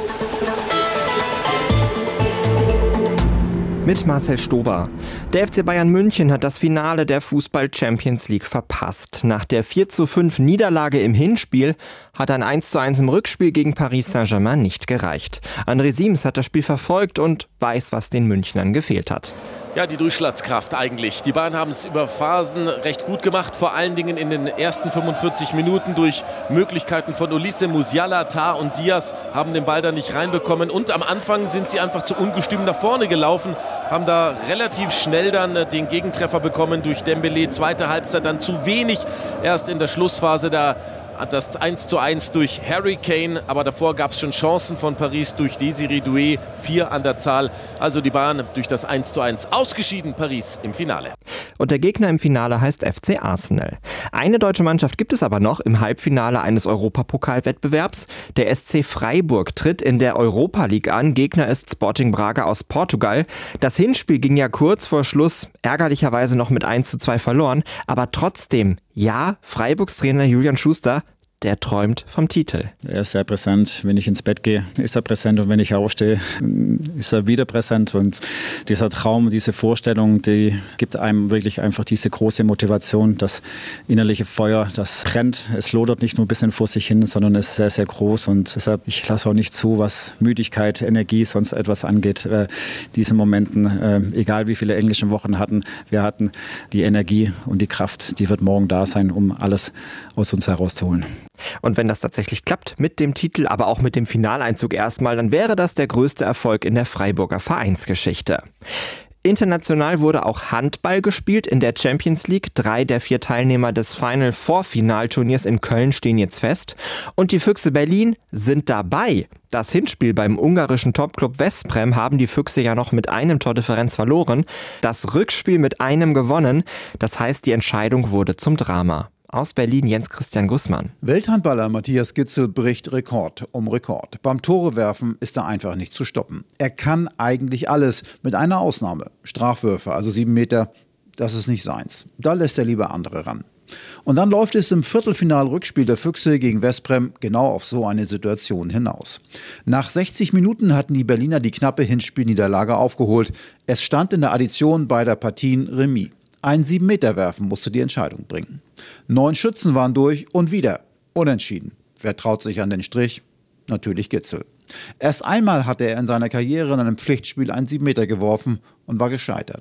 Mit Marcel Stober. Der F C Bayern München hat das Finale der Fußball-Champions League verpasst. Nach der vier zu fünf Niederlage im Hinspiel hat ein eins zu eins im Rückspiel gegen Paris Saint-Germain nicht gereicht. André Siems hat das Spiel verfolgt und weiß, was den Münchnern gefehlt hat. Ja, die Durchschlagskraft eigentlich. Die Bayern haben es über Phasen recht gut gemacht, vor allen Dingen in den ersten fünfundvierzig Minuten durch Möglichkeiten von Olise, Musiala, Tah und Diaz haben den Ball da nicht reinbekommen. Und am Anfang sind sie einfach zu ungestüm nach vorne gelaufen, haben da relativ schnell dann den Gegentreffer bekommen durch Dembélé. Zweite Halbzeit dann zu wenig, erst in der Schlussphase da. Das eins zu eins durch Harry Kane, aber davor gab es schon Chancen von Paris durch Désiré Doué, vier an der Zahl. Also die Bayern durch das eins zu eins ausgeschieden, Paris im Finale. Und der Gegner im Finale heißt F C Arsenal. Eine deutsche Mannschaft gibt es aber noch im Halbfinale eines Europapokalwettbewerbs. Der S C Freiburg tritt in der Europa League an. Gegner ist Sporting Braga aus Portugal. Das Hinspiel ging ja kurz vor Schluss ärgerlicherweise noch mit eins zu zwei verloren. Aber trotzdem, ja, Freiburgs Trainer Julian Schuster, der träumt vom Titel. Er ist sehr präsent. Wenn ich ins Bett gehe, ist er präsent. Und wenn ich aufstehe, ist er wieder präsent. Und dieser Traum, diese Vorstellung, die gibt einem wirklich einfach diese große Motivation, das innerliche Feuer, das brennt. Es lodert nicht nur ein bisschen vor sich hin, sondern es ist sehr, sehr groß. Und deshalb, ich lasse auch nicht zu, was Müdigkeit, Energie, sonst etwas angeht. Äh, diesen Momenten, äh, egal wie viele englische Wochen hatten, wir hatten die Energie und die Kraft, die wird morgen da sein, um alles aus uns herauszuholen. Und wenn das tatsächlich klappt, mit dem Titel, aber auch mit dem Finaleinzug erstmal, dann wäre das der größte Erfolg in der Freiburger Vereinsgeschichte. International wurde auch Handball gespielt in der Champions League. Drei der vier Teilnehmer des Final Four Finalturniers in Köln stehen jetzt fest. Und die Füchse Berlin sind dabei. Das Hinspiel beim ungarischen Topclub Veszprém haben die Füchse ja noch mit einem Tordifferenz verloren. Das Rückspiel mit einem gewonnen. Das heißt, die Entscheidung wurde zum Drama. Aus Berlin Jens Christian Gussmann. Welthandballer Matthias Gitzel bricht Rekord um Rekord. Beim Torewerfen ist er einfach nicht zu stoppen. Er kann eigentlich alles, mit einer Ausnahme. Strafwürfe, also sieben Meter, das ist nicht seins. Da lässt er lieber andere ran. Und dann läuft es im Viertelfinal-Rückspiel der Füchse gegen Veszprém genau auf so eine Situation hinaus. Nach sechzig Minuten hatten die Berliner die knappe Hinspielniederlage aufgeholt. Es stand in der Addition beider Partien Remis. Ein sieben Meter werfen musste die Entscheidung bringen. Neun Schützen waren durch und wieder unentschieden. Wer traut sich an den Strich? Natürlich Gitzel. Erst einmal hatte er in seiner Karriere in einem Pflichtspiel einen sieben Meter geworfen und war gescheitert.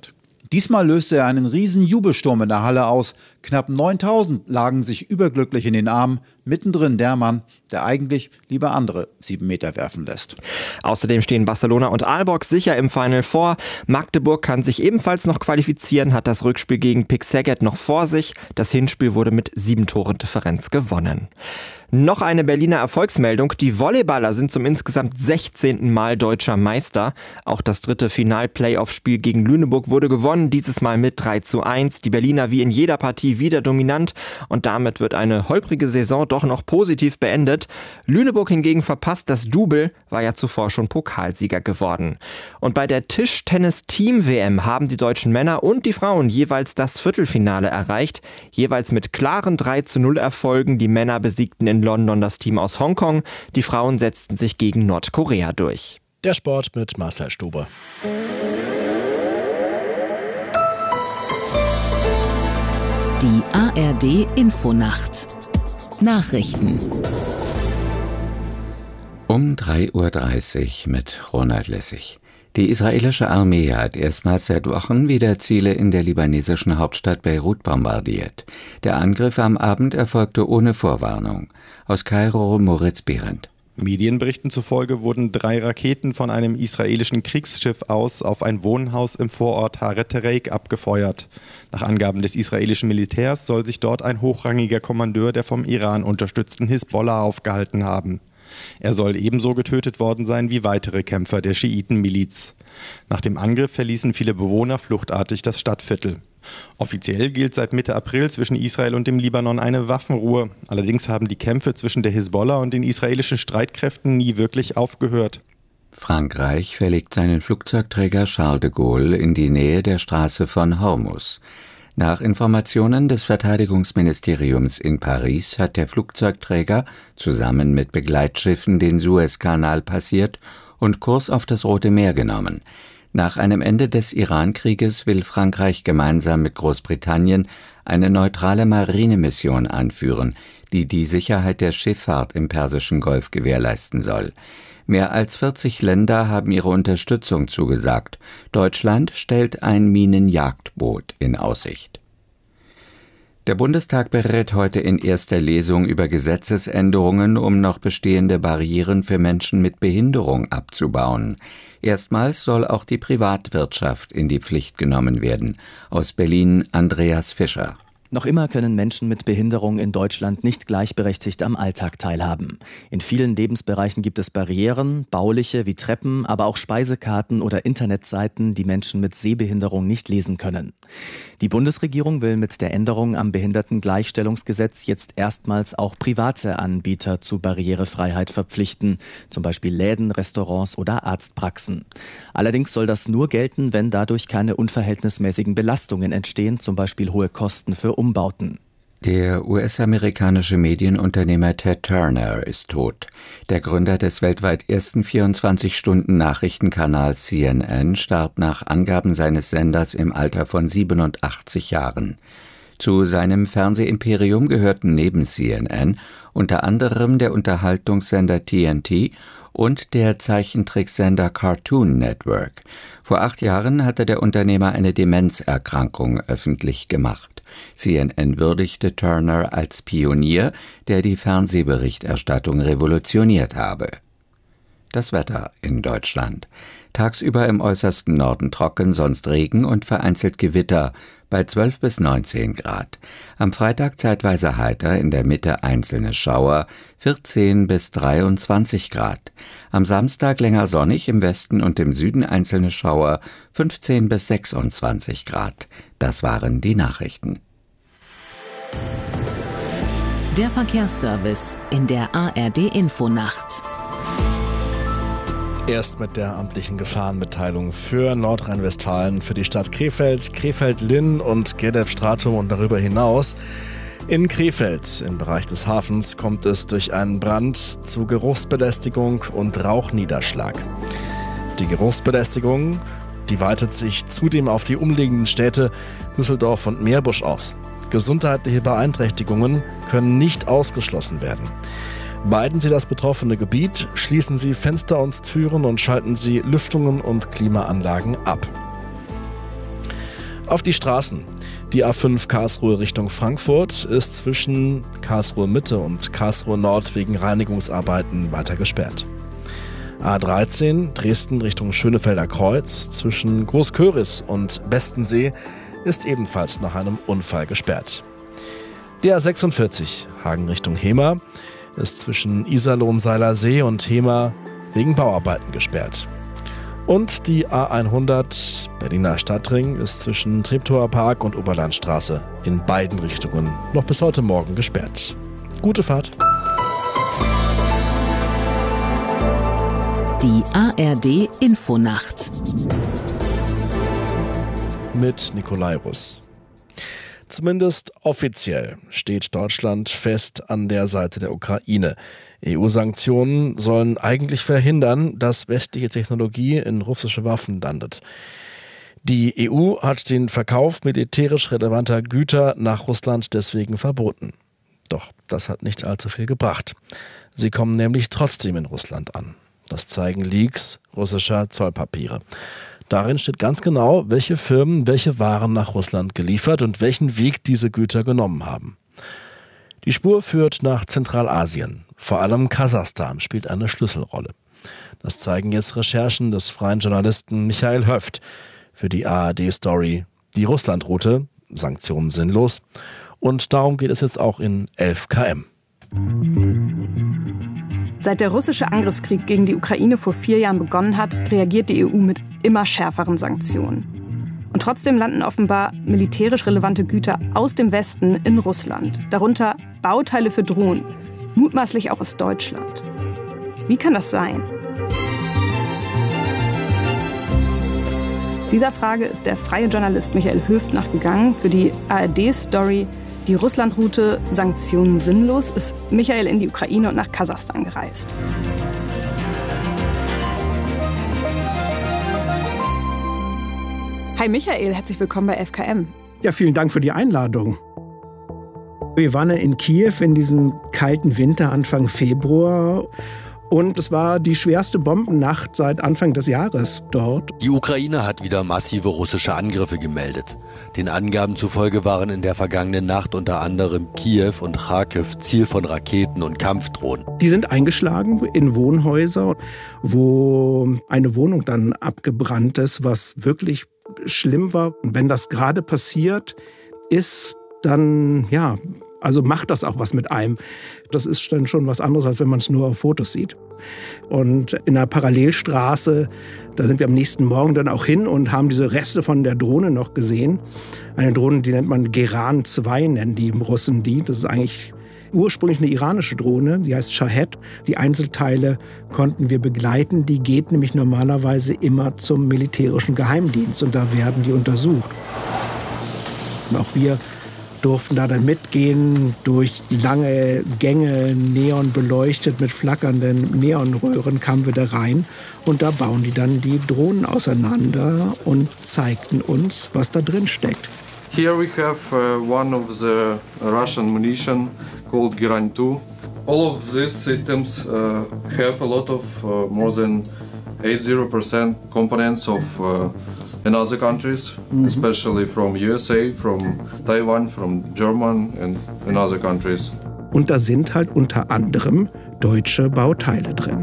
Diesmal löste er einen riesen Jubelsturm in der Halle aus. Knapp neuntausend lagen sich überglücklich in den Armen. Mittendrin der Mann, der eigentlich lieber andere sieben Meter werfen lässt. Außerdem stehen Barcelona und Aalborg sicher im Final Four. Magdeburg kann sich ebenfalls noch qualifizieren, hat das Rückspiel gegen Pick Szeged noch vor sich. Das Hinspiel wurde mit sieben Toren Differenz gewonnen. Noch eine Berliner Erfolgsmeldung. Die Volleyballer sind zum insgesamt sechzehnten Mal deutscher Meister. Auch das dritte Final-Playoff-Spiel gegen Lüneburg wurde gewonnen, dieses Mal mit drei zu eins. Die Berliner wie in jeder Partie wieder dominant und damit wird eine holprige Saison doch noch positiv beendet. Lüneburg hingegen verpasst das Double, war ja zuvor schon Pokalsieger geworden. Und bei der Tischtennis-Team-W M haben die deutschen Männer und die Frauen jeweils das Viertelfinale erreicht. Jeweils mit klaren drei zu null Erfolgen. Die Männer besiegten in London das Team aus Hongkong. Die Frauen setzten sich gegen Nordkorea durch. Der Sport mit Marcel Stube. Die A R D Infonacht. Nachrichten. Um drei Uhr dreißig mit Ronald Lessig. Die israelische Armee hat erstmals seit Wochen wieder Ziele in der libanesischen Hauptstadt Beirut bombardiert. Der Angriff am Abend erfolgte ohne Vorwarnung. Aus Kairo Moritz Behrendt. Medienberichten zufolge wurden drei Raketen von einem israelischen Kriegsschiff aus auf ein Wohnhaus im Vorort Haret Tereik abgefeuert. Nach Angaben des israelischen Militärs soll sich dort ein hochrangiger Kommandeur der vom Iran unterstützten Hisbollah aufgehalten haben. Er soll ebenso getötet worden sein wie weitere Kämpfer der Schiitenmiliz. Nach dem Angriff verließen viele Bewohner fluchtartig das Stadtviertel. Offiziell gilt seit Mitte April zwischen Israel und dem Libanon eine Waffenruhe. Allerdings haben die Kämpfe zwischen der Hisbollah und den israelischen Streitkräften nie wirklich aufgehört. Frankreich verlegt seinen Flugzeugträger Charles de Gaulle in die Nähe der Straße von Hormuz. Nach Informationen des Verteidigungsministeriums in Paris hat der Flugzeugträger zusammen mit Begleitschiffen den Suezkanal passiert und Kurs auf das Rote Meer genommen. Nach einem Ende des Iran-Krieges will Frankreich gemeinsam mit Großbritannien eine neutrale Marinemission anführen, die die Sicherheit der Schifffahrt im Persischen Golf gewährleisten soll. Mehr als vierzig Länder haben ihre Unterstützung zugesagt. Deutschland stellt ein Minenjagdboot in Aussicht. Der Bundestag berät heute in erster Lesung über Gesetzesänderungen, um noch bestehende Barrieren für Menschen mit Behinderung abzubauen. Erstmals soll auch die Privatwirtschaft in die Pflicht genommen werden. Aus Berlin Andreas Fischer. Noch immer können Menschen mit Behinderung in Deutschland nicht gleichberechtigt am Alltag teilhaben. In vielen Lebensbereichen gibt es Barrieren, bauliche wie Treppen, aber auch Speisekarten oder Internetseiten, die Menschen mit Sehbehinderung nicht lesen können. Die Bundesregierung will mit der Änderung am Behindertengleichstellungsgesetz jetzt erstmals auch private Anbieter zu Barrierefreiheit verpflichten, zum Beispiel Läden, Restaurants oder Arztpraxen. Allerdings soll das nur gelten, wenn dadurch keine unverhältnismäßigen Belastungen entstehen, zum Beispiel hohe Kosten für Umbauten. Der U S-amerikanische Medienunternehmer Ted Turner ist tot. Der Gründer des weltweit ersten vierundzwanzig-Stunden-Nachrichtenkanals C N N starb nach Angaben seines Senders im Alter von siebenundachtzig Jahren. Zu seinem Fernsehimperium gehörten neben C N N unter anderem der Unterhaltungssender T N T und der Zeichentricksender Cartoon Network. Vor acht Jahren hatte der Unternehmer eine Demenzerkrankung öffentlich gemacht. C N N würdigte Turner als Pionier, der die Fernsehberichterstattung revolutioniert habe. Das Wetter in Deutschland. Tagsüber im äußersten Norden trocken, sonst Regen und vereinzelt Gewitter bei zwölf bis neunzehn Grad. Am Freitag zeitweise heiter, in der Mitte einzelne Schauer, vierzehn bis dreiundzwanzig Grad. Am Samstag länger sonnig, im Westen und im Süden einzelne Schauer, fünfzehn bis sechsundzwanzig Grad. Das waren die Nachrichten. Der Verkehrsservice in der A R D Infonacht. Erst mit der amtlichen Gefahrenmitteilung für Nordrhein-Westfalen, für die Stadt Krefeld, Krefeld-Linn und Gerlep-Stratum und darüber hinaus. In Krefeld, im Bereich des Hafens, kommt es durch einen Brand zu Geruchsbelästigung und Rauchniederschlag. Die Geruchsbelästigung, die weitet sich zudem auf die umliegenden Städte Düsseldorf und Meerbusch aus. Gesundheitliche Beeinträchtigungen können nicht ausgeschlossen werden. Meiden Sie das betroffene Gebiet, schließen Sie Fenster und Türen und schalten Sie Lüftungen und Klimaanlagen ab. Auf die Straßen. Die A fünf Karlsruhe Richtung Frankfurt ist zwischen Karlsruhe Mitte und Karlsruhe Nord wegen Reinigungsarbeiten weiter gesperrt. A dreizehn Dresden Richtung Schönefelder Kreuz zwischen Großköris und Bestensee ist ebenfalls nach einem Unfall gesperrt. Die A sechsundvierzig Hagen Richtung Hemer ist zwischen Iserlohn-Seiler See und Hemer wegen Bauarbeiten gesperrt. Und die A hundert Berliner Stadtring ist zwischen Treptower Park und Oberlandstraße in beiden Richtungen noch bis heute Morgen gesperrt. Gute Fahrt! Die A R D Infonacht mit Nikolai Russ. Zumindest offiziell steht Deutschland fest an der Seite der Ukraine. E U-Sanktionen sollen eigentlich verhindern, dass westliche Technologie in russische Waffen landet. Die E U hat den Verkauf militärisch relevanter Güter nach Russland deswegen verboten. Doch das hat nicht allzu viel gebracht. Sie kommen nämlich trotzdem in Russland an. Das zeigen Leaks russischer Zollpapiere. Darin steht ganz genau, welche Firmen welche Waren nach Russland geliefert und welchen Weg diese Güter genommen haben. Die Spur führt nach Zentralasien. Vor allem Kasachstan spielt eine Schlüsselrolle. Das zeigen jetzt Recherchen des freien Journalisten Michael Höft für die A R D-Story Die Russlandroute, Sanktionen sinnlos. Und darum geht es jetzt auch in elf Kilometer. Seit der russische Angriffskrieg gegen die Ukraine vor vier Jahren begonnen hat, reagiert die E U mit immer schärferen Sanktionen. Und trotzdem landen offenbar militärisch relevante Güter aus dem Westen in Russland, darunter Bauteile für Drohnen, mutmaßlich auch aus Deutschland. Wie kann das sein? Dieser Frage ist der freie Journalist Michael Höft nachgegangen. Für die A R D-Story Die Russlandroute, Sanktionen sinnlos, ist Michael in die Ukraine und nach Kasachstan gereist. Hi Michael, herzlich willkommen bei elf Kilometer. Ja, vielen Dank für die Einladung. Wir waren in Kiew in diesem kalten Winter, Anfang Februar. Und es war die schwerste Bombennacht seit Anfang des Jahres dort. Die Ukraine hat wieder massive russische Angriffe gemeldet. Den Angaben zufolge waren in der vergangenen Nacht unter anderem Kiew und Kharkiv Ziel von Raketen und Kampfdrohnen. Die sind eingeschlagen in Wohnhäuser, wo eine Wohnung dann abgebrannt ist, was wirklich schlimm war. Und wenn das gerade passiert ist, dann ja... Also macht das auch was mit einem. Das ist dann schon was anderes, als wenn man es nur auf Fotos sieht. Und in einer Parallelstraße, da sind wir am nächsten Morgen dann auch hin und haben diese Reste von der Drohne noch gesehen. Eine Drohne, die nennt man Geran zwei, nennen die Russen die. Das ist eigentlich ursprünglich eine iranische Drohne, die heißt Shahed. Die Einzelteile konnten wir begleiten. Die geht nämlich normalerweise immer zum militärischen Geheimdienst und da werden die untersucht. Und auch wir durften da dann mitgehen durch lange Gänge, neonbeleuchtet mit flackernden Neonröhren kamen wir da rein und da bauen die dann die Drohnen auseinander und zeigten uns, was da drin steckt. Here we have uh, one of the Russian munition called Geran two. All of these systems uh, have a lot of uh, more than eighty percent components of uh, in other countries, mm-hmm. especially from U S A, from Taiwan, from Germany and in other countries. Und da sind halt unter anderem deutsche Bauteile drin.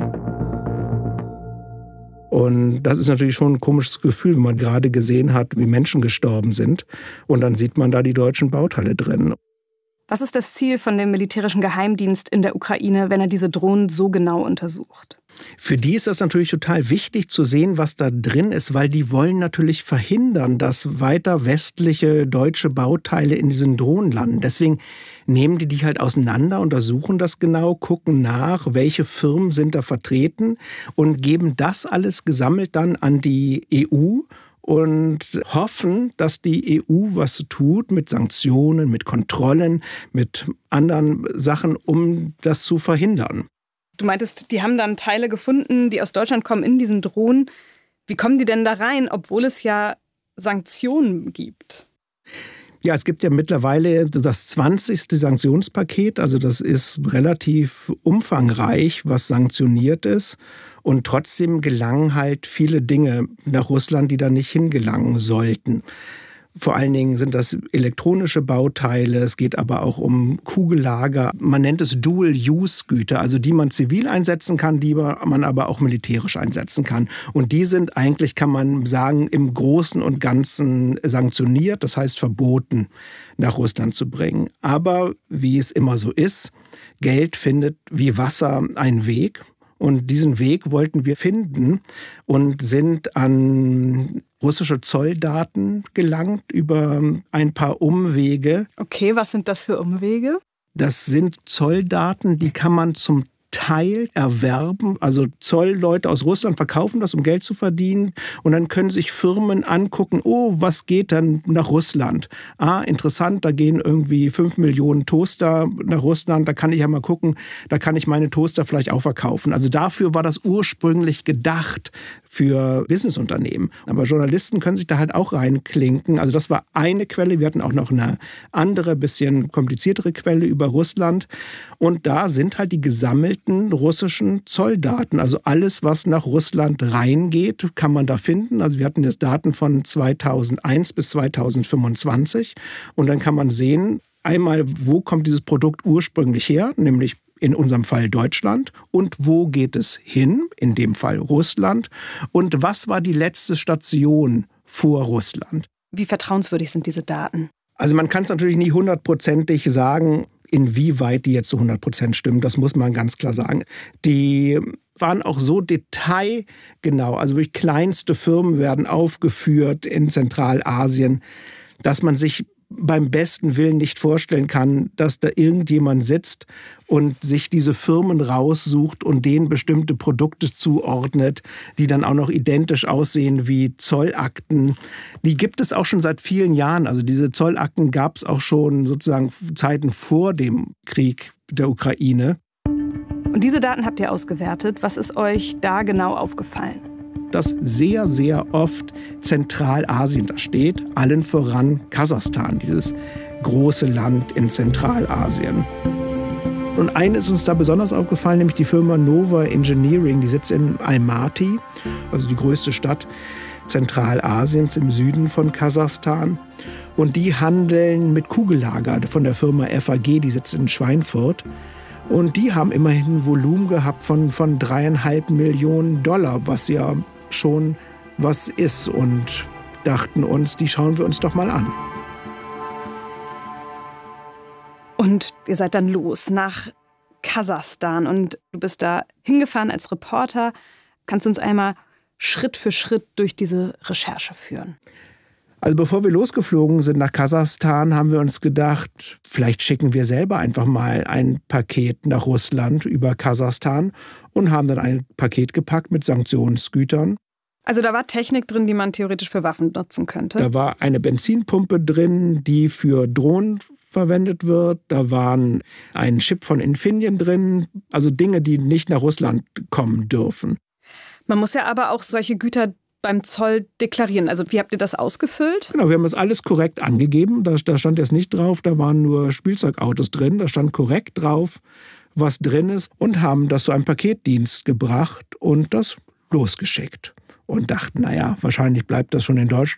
Und das ist natürlich schon ein komisches Gefühl, wenn man gerade gesehen hat, wie Menschen gestorben sind. Und dann sieht man da die deutschen Bauteile drin. Was ist das Ziel von dem militärischen Geheimdienst in der Ukraine, wenn er diese Drohnen so genau untersucht? Für die ist das natürlich total wichtig zu sehen, was da drin ist, weil die wollen natürlich verhindern, dass weiter westliche deutsche Bauteile in diesen Drohnen landen. Deswegen nehmen die die halt auseinander, untersuchen das genau, gucken nach, welche Firmen sind da vertreten und geben das alles gesammelt dann an die E U und hoffen, dass die E U was tut mit Sanktionen, mit Kontrollen, mit anderen Sachen, um das zu verhindern. Du meintest, die haben dann Teile gefunden, die aus Deutschland kommen, in diesen Drohnen. Wie kommen die denn da rein, obwohl es ja Sanktionen gibt? Ja, es gibt ja mittlerweile das zwanzigste Sanktionspaket. Also das ist relativ umfangreich, was sanktioniert ist. Und trotzdem gelangen halt viele Dinge nach Russland, die da nicht hingelangen sollten. Vor allen Dingen sind das elektronische Bauteile, es geht aber auch um Kugellager. Man nennt es Dual-Use-Güter, also die man zivil einsetzen kann, die man aber auch militärisch einsetzen kann. Und die sind eigentlich, kann man sagen, im Großen und Ganzen sanktioniert, das heißt verboten, nach Russland zu bringen. Aber wie es immer so ist, Geld findet wie Wasser einen Weg. Und diesen Weg wollten wir finden und sind an russische Zolldaten gelangt über ein paar Umwege. Okay, was sind das für Umwege? Das sind Zolldaten, die kann man zum Teil erwerben. Also Zollleute aus Russland verkaufen das, um Geld zu verdienen. Und dann können sich Firmen angucken, oh, was geht dann nach Russland? Ah, interessant, da gehen irgendwie fünf Millionen Toaster nach Russland. Da kann ich ja mal gucken, da kann ich meine Toaster vielleicht auch verkaufen. Also dafür war das ursprünglich gedacht für Businessunternehmen. Aber Journalisten können sich da halt auch reinklinken. Also das war eine Quelle. Wir hatten auch noch eine andere, bisschen kompliziertere Quelle über Russland. Und da sind halt die gesammelten russischen Zolldaten. Also alles, was nach Russland reingeht, kann man da finden. Also wir hatten jetzt Daten von zweitausendeins bis zweitausendfünfundzwanzig. Und dann kann man sehen, einmal, wo kommt dieses Produkt ursprünglich her, nämlich in unserem Fall Deutschland. Und wo geht es hin? In dem Fall Russland. Und was war die letzte Station vor Russland? Wie vertrauenswürdig sind diese Daten? Also man kann es natürlich nie hundertprozentig sagen, inwieweit die jetzt zu hundert Prozent stimmen. Das muss man ganz klar sagen. Die waren auch so detailgenau. Also wirklich kleinste Firmen werden aufgeführt in Zentralasien, dass man sich beim besten Willen nicht vorstellen kann, dass da irgendjemand sitzt und sich diese Firmen raussucht und denen bestimmte Produkte zuordnet, die dann auch noch identisch aussehen wie Zollakten. Die gibt es auch schon seit vielen Jahren. Also diese Zollakten gab es auch schon sozusagen Zeiten vor dem Krieg der Ukraine. Und diese Daten habt ihr ausgewertet. Was ist euch da genau aufgefallen? Dass sehr, sehr oft Zentralasien da steht, allen voran Kasachstan, dieses große Land in Zentralasien. Und eines ist uns da besonders aufgefallen, nämlich die Firma Nova Engineering, die sitzt in Almaty, also die größte Stadt Zentralasiens im Süden von Kasachstan. Und die handeln mit Kugellager von der Firma F A G, die sitzt in Schweinfurt. Und die haben immerhin ein Volumen gehabt von, von dreieinhalb Millionen Dollar, was ja schon was ist. Und dachten uns, die schauen wir uns doch mal an. Und ihr seid dann los nach Kasachstan und du bist da hingefahren als Reporter. Kannst du uns einmal Schritt für Schritt durch diese Recherche führen? Also bevor wir losgeflogen sind nach Kasachstan, haben wir uns gedacht, vielleicht schicken wir selber einfach mal ein Paket nach Russland über Kasachstan und haben dann ein Paket gepackt mit Sanktionsgütern. Also da war Technik drin, die man theoretisch für Waffen nutzen könnte? Da war eine Benzinpumpe drin, die für Drohnen verwendet wird. Da waren ein Chip von Infineon drin, also Dinge, die nicht nach Russland kommen dürfen. Man muss ja aber auch solche Güter beim Zoll deklarieren. Also wie habt ihr das ausgefüllt? Genau, wir haben das alles korrekt angegeben. Da, da stand jetzt nicht drauf, da waren nur Spielzeugautos drin. Da stand korrekt drauf, was drin ist und haben das zu einem Paketdienst gebracht und das losgeschickt. Und dachten, naja, wahrscheinlich bleibt das schon in Deutschland